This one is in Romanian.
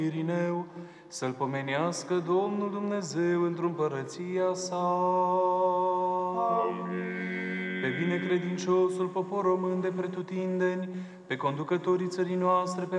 Irineu, să-l pomenească Domnul Dumnezeu într-o împărăția sa. Pe binecredinciosul popor român de pretutindeni, pe conducătorii țării noastre, pe